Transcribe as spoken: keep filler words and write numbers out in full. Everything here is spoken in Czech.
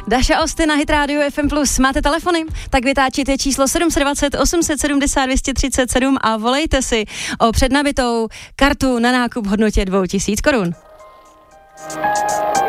Daša Osty na Hit Radio F M plus. Máte telefony? Tak vytáčíte číslo sedm set dvacet, osm set sedmdesát, dvě stě třicet sedm a volejte si o přednabitou kartu na nákup v hodnotě dvou tisíc korun.